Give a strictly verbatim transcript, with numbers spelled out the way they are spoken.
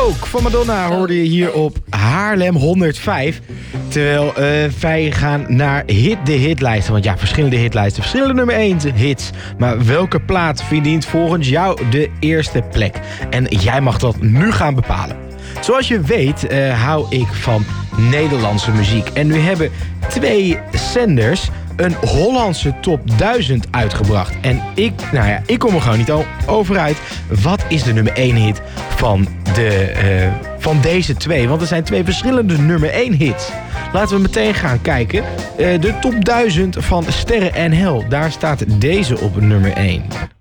Broke van Madonna hoorde je hier op Haarlem honderdvijf. Terwijl uh, wij gaan naar hit de hitlijsten. Want ja, verschillende hitlijsten, verschillende nummer één hits. Maar welke plaat verdient volgens jou de eerste plek? En jij mag dat nu gaan bepalen. Zoals je weet uh, hou ik van Nederlandse muziek. En nu hebben twee zenders een Hollandse top duizend uitgebracht. En ik, nou ja, ik kom er gewoon niet over uit. Wat is de nummer één hit van, de, uh, van deze twee? Want er zijn twee verschillende nummer één hits. Laten we meteen gaan kijken. Uh, de top duizend van Sterren en Hel. Daar staat deze op nummer één.